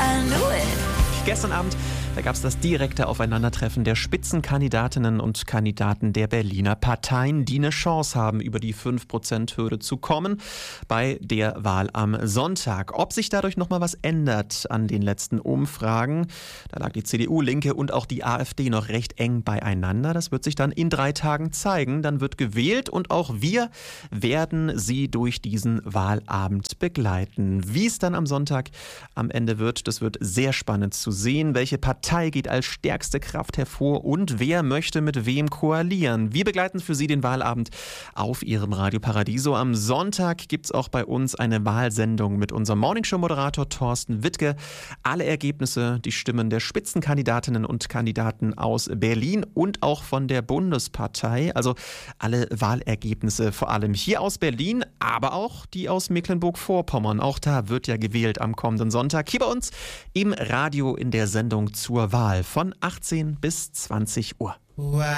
I knew it. Gestern Abend, da gab es das direkte Aufeinandertreffen der Spitzenkandidatinnen und Kandidaten der Berliner Parteien, die eine Chance haben, über die 5%-Hürde zu kommen bei der Wahl am Sonntag. Ob sich dadurch nochmal was ändert an den letzten Umfragen, da lag die CDU, Linke und auch die AfD noch recht eng beieinander. Das wird sich dann in 3 Tagen zeigen. Dann wird gewählt und auch wir werden Sie durch diesen Wahlabend begleiten. Wie es dann am Sonntag am Ende wird, das wird sehr spannend zu sehen, welche Partei geht als stärkste Kraft hervor und wer möchte mit wem koalieren. Wir begleiten für Sie den Wahlabend auf Ihrem Radio Paradiso. Am Sonntag gibt es auch bei uns eine Wahlsendung mit unserem Morningshow-Moderator Thorsten Wittke. Alle Ergebnisse, die Stimmen der Spitzenkandidatinnen und Kandidaten aus Berlin und auch von der Bundespartei. Also alle Wahlergebnisse, vor allem hier aus Berlin, aber auch die aus Mecklenburg-Vorpommern. Auch da wird ja gewählt am kommenden Sonntag. Hier bei uns im Radio in der Sendung zur Wahl von 18 bis 20 Uhr.